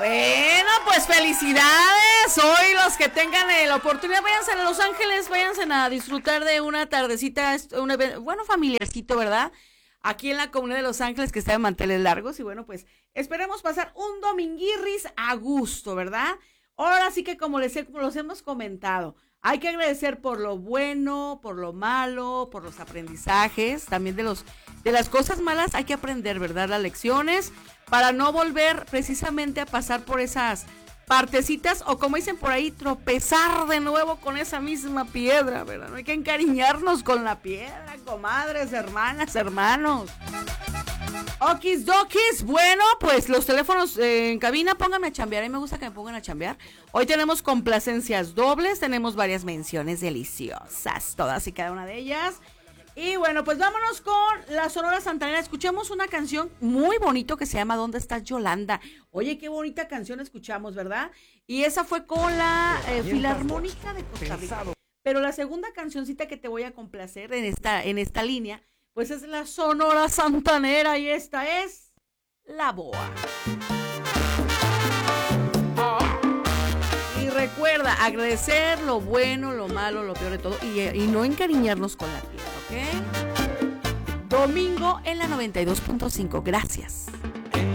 Bueno, pues felicidades. Hoy los que tengan la oportunidad, váyanse a Los Ángeles, váyanse a disfrutar de una tardecita, bueno, familiarcito, ¿verdad? Aquí en la comunidad de Los Ángeles, que está de manteles largos. Y bueno, pues esperemos pasar un dominguirris a gusto, ¿verdad? Ahora sí que como los hemos comentado, hay que agradecer por lo bueno, por lo malo, por los aprendizajes, también de las cosas malas hay que aprender, ¿verdad? Las lecciones, para no volver precisamente a pasar por esas partecitas, o como dicen por ahí, tropezar de nuevo con esa misma piedra, ¿verdad? No hay que encariñarnos con la piedra, comadres, hermanas, hermanos. Okis dokis, bueno, pues los teléfonos en cabina, pónganme a chambear, a mí me gusta que me pongan a chambear. Hoy tenemos complacencias dobles, tenemos varias menciones deliciosas, todas y cada una de ellas. Y bueno, pues vámonos con la Sonora Santanera. Escuchemos una canción muy bonito que se llama ¿Dónde estás, Yolanda? Oye, qué bonita canción escuchamos, ¿verdad? Y esa fue con la Filarmónica de Costa Rica. Pero la segunda cancioncita que te voy a complacer en esta línea, pues es la Sonora Santanera, y esta es La Boa. Y recuerda, agradecer lo bueno, lo malo, lo peor de todo, y no encariñarnos con la piedra, ¿ok? Domingo en la 92.5. Gracias.